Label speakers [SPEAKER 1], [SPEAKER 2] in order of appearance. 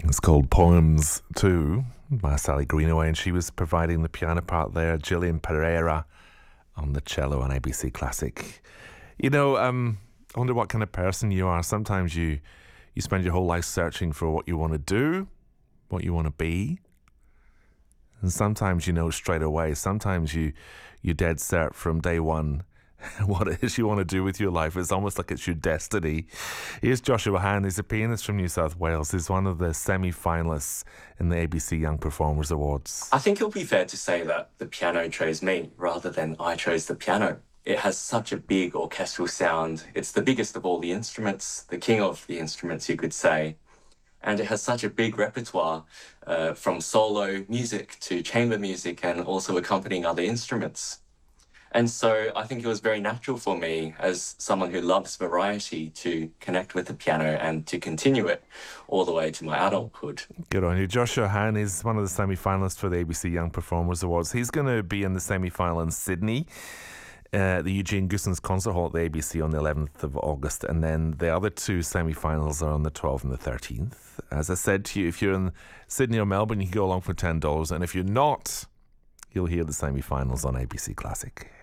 [SPEAKER 1] It's called Poems 2 by Sally Greenaway, and she was providing the piano part there. Gillian Pereira on the cello on ABC Classic. You know, I wonder what kind of person you are. Sometimes you spend your whole life searching for what you want to do, what you want to be. And sometimes you know straight away. Sometimes you dead cert from day one what it is you want to do with your life. It's almost like it's your destiny. Here's Joshua Han. He's a pianist from New South Wales. He's one of the semi-finalists in the ABC Young Performers Awards.
[SPEAKER 2] I think it'll be fair to say that the piano chose me rather than I chose the piano. It has such a big orchestral sound. It's the biggest of all the instruments, the king of the instruments, you could say. And it has such a big repertoire, from solo music to chamber music and also accompanying other instruments. And so I think it was very natural for me, as someone who loves variety, to connect with the piano and to continue it all the way to my adulthood.
[SPEAKER 1] Good on you. Joshua Han is one of the semi-finalists for the ABC Young Performers Awards. He's going to be in the semi-final in Sydney, the Eugene Goossens Concert Hall at the ABC on the 11th of August. And then the other two semi-finals are on the 12th and the 13th. As I said to you, if you're in Sydney or Melbourne, you can go along for $10. And if you're not, you'll hear the semi-finals on ABC Classic.